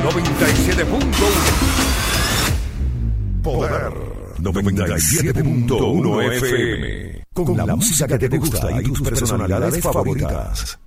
97.1. Poder 97.1 FM. Con la música que te gusta y tus personalidades favoritas.